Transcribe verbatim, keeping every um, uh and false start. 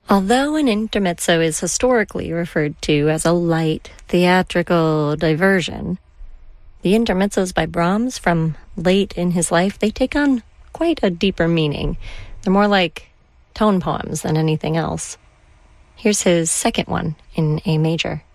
Although an intermezzo is historically referred to as a light, theatrical diversion, the intermezzos by Brahms from late in his life, they take on quite a deeper meaning. They're more like tone poems than anything else. Here's his second one in A major.